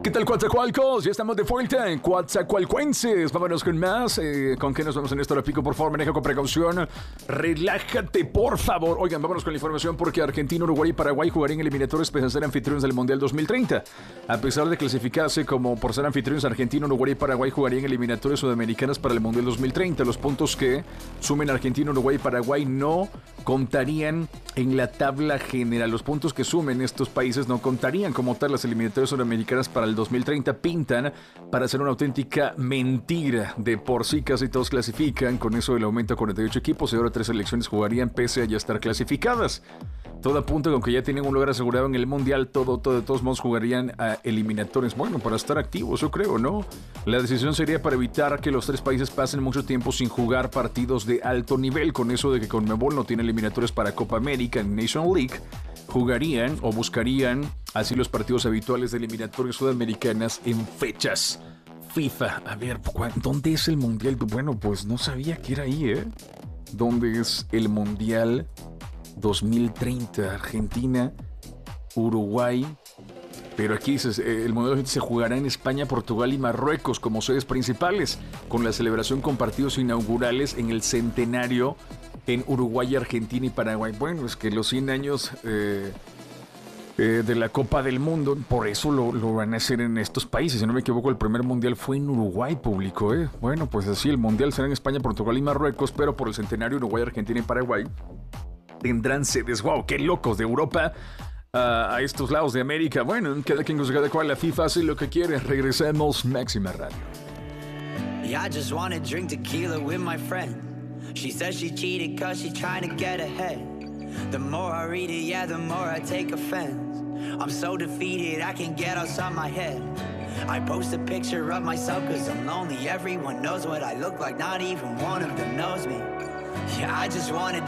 ¿Qué tal, Coatzacoalcos? Ya estamos de vuelta en Coatzacoalcuenses. Vámonos con más. ¿Con qué nos vamos en esto? Pico, por favor, maneja con precaución. Relájate, por favor. Oigan, vámonos con la información porque Argentina, Uruguay y Paraguay jugarían eliminatorios para ser anfitriones del Mundial 2030. A pesar de clasificarse como por ser anfitriones, Argentina, Uruguay y Paraguay jugarían eliminatorios sudamericanas para el Mundial 2030. Los puntos que sumen Argentina, Uruguay y Paraguay no contarían en la tabla general. Los puntos que sumen estos países no contarían como tal. Las eliminatorias sudamericanas para el 2030 pintan para ser una auténtica mentira. De por sí casi todos clasifican, con eso el aumento a 48 equipos y ahora 3 selecciones jugarían pese a ya estar clasificadas. Todo apunta con que ya tienen un lugar asegurado en el Mundial, todo de todos modos jugarían a eliminatorios. Bueno, para estar activos, yo creo, ¿no? La decisión sería para evitar que los 3 países pasen mucho tiempo sin jugar partidos de alto nivel, con eso de que Conmebol no tiene eliminatorios para Copa América en Nation League. Jugarían o buscarían así los partidos habituales de eliminatorias sudamericanas en fechas FIFA. A ver, ¿dónde es el Mundial? Bueno, pues no sabía que era ahí, ¿eh? ¿Dónde es el Mundial 2030? Argentina, Uruguay. Pero aquí el Mundial se jugará en España, Portugal y Marruecos como sedes principales, con la celebración con partidos inaugurales en el centenario en Uruguay, Argentina y Paraguay. Bueno, es que los 100 años de la Copa del Mundo, por eso lo van a hacer en estos países. Si no me equivoco, el primer mundial fue en Uruguay público, ¿eh? Bueno, pues así, el mundial será en España, Portugal y Marruecos, pero por el centenario Uruguay, Argentina y Paraguay tendrán sedes. ¡Wow! ¡Qué locos! De Europa a estos lados de América. Bueno, cada quien con cada cual, la FIFA hace lo que quiere. Regresemos, Máxima Radio. Yeah, I just wanna drink tequila with my friend. She says she cheated cause she's trying to get ahead. The more I read it, yeah, the more I take offense. I'm so defeated, I can't get outside my head. I post a picture of myself cause I'm lonely. Everyone knows what I look like, not even one of them knows me. Yeah, I just wanna